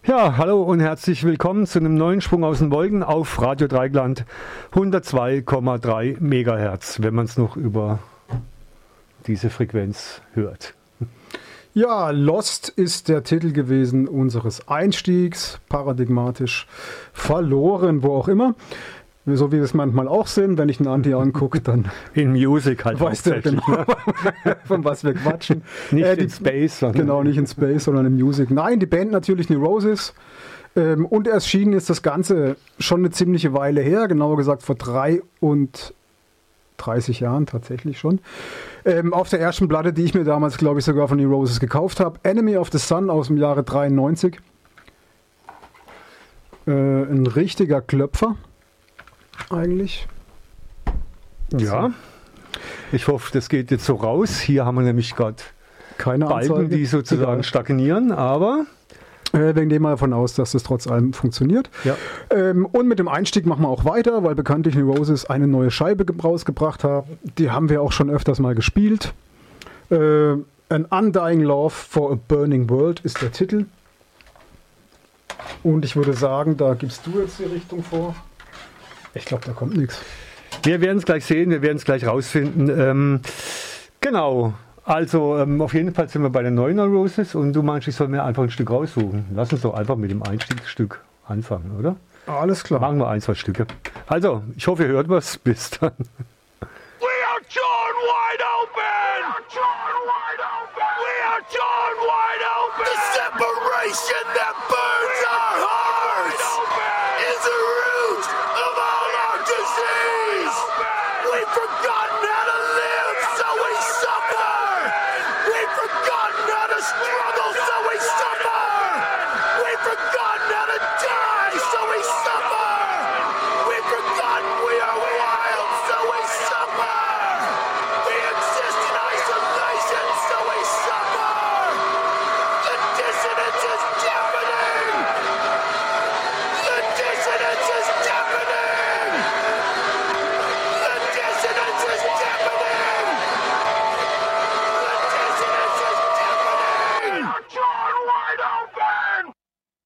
Ja, hallo und herzlich willkommen zu einem neuen Sprung aus den Wolken auf Radio Dreieckland 102,3 Megahertz, wenn man es noch über diese Frequenz hört. Ja, Lost ist der Titel gewesen unseres Einstiegs, paradigmatisch verloren, wo auch immer. So wie wir es manchmal auch sind, wenn ich einen Anti angucke, dann in Music halt weißt du genau, von was wir quatschen. Nicht in Space. Genau, nicht in Space, sondern in Music. Nein, die Band natürlich Neurosis. Und erschienen ist das Ganze schon eine ziemliche Weile her, genauer gesagt vor 33 Jahren tatsächlich schon. Auf der ersten Platte, die ich mir damals, glaube ich, sogar von Neurosis gekauft habe, Enemy of the Sun aus dem Jahre 93. Ein richtiger Klöpfer. Eigentlich. Ja, ich hoffe, das geht jetzt so raus. Hier haben wir nämlich gerade keine Balken, Anzeige, die sozusagen stagnieren, aber wir gehen mal davon aus, dass das trotz allem funktioniert. Ja. Und mit dem Einstieg machen wir auch weiter, weil bekanntlich Neurosis eine neue Scheibe rausgebracht haben. Die haben wir auch schon öfters mal gespielt. An Undying Love for a Burning World ist der Titel. Und ich würde sagen, da gibst du jetzt die Richtung vor. Ich glaube, da kommt nichts. Wir werden es gleich sehen, wir werden es gleich rausfinden. Genau, also auf jeden Fall sind wir bei den neuen Neurosis und du meinst, ich soll mir einfach ein Stück raussuchen. Lass uns doch einfach mit dem Einstiegsstück anfangen, oder? Alles klar. Machen wir 1, 2 Stücke. Also, ich hoffe, ihr hört was. Bis dann. We are torn wide open! We are torn wide open! We are torn wide open! The separation that burns!